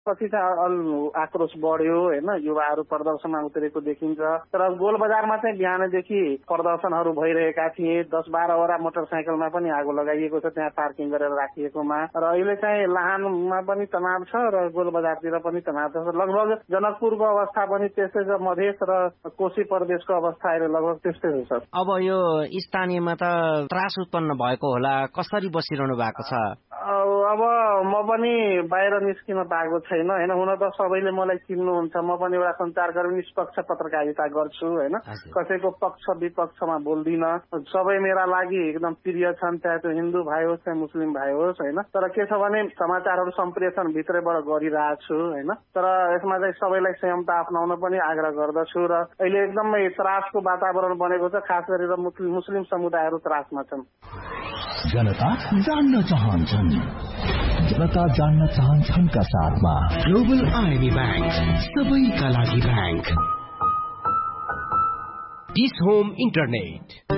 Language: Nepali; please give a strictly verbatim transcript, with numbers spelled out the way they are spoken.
पछि चाहिँ आक्रोश बढ्यो होइन, युवाहरू प्रदर्शनमा उत्रेको देखिन्छ। तर गोलबजारमा चाहिँ बिहानदेखि प्रदर्शनहरू भइरहेका थिए। दस बाह्रवटा मोटरसाइकलमा पनि आगो लगाइएको छ त्यहाँ पार्किङ गरेर राखिएकोमा। र अहिले चाहिँ लाहानमा पनि तनाव छ र गोलबजारतिर पनि तनाव छ। लगभग जनकपुरको अवस्था पनि त्यस्तै छ, मधेस र कोशी प्रदेशको अवस्था अहिले लगभग त्यस्तै छ। अब यो स्थानीयमा त त्रास उत्पन्न भएको होला, कसरी बसिरहनु भएको छ? अब म पनि बाहिर निस्किन पाएको छैन होइन। हुन त सबैले मलाई चिन्नुहुन्छ, म पनि एउटा सञ्चारकर्मी, निष्पक्ष पत्रकारिता गर्छु होइन, कसैको पक्ष विपक्षमा बोल्दिन। सबै मेरा लागि एकदम प्रिय छन्, चाहे त्यो हिन्दू भाइ होस् चाहे मुस्लिम भाइ होस् होइन। तर के छ भने समाचारहरू सम्प्रेषण भित्रैबाट गरिरहेको छु होइन। तर यसमा चाहिँ सबैलाई संयमता अप्नाउन पनि आग्रह गर्दछु। र अहिले एकदमै त्रासको वातावरण बनेको छ, खास गरेर मुस्लिम समुदायहरू त्रासमा छन्। जनता जान्न चाहन्छन्, जनता जान्न चाहन्छन् का साथमा ग्लोबल आइबी बैंक, सबैका लागि बैंक। Dish home internet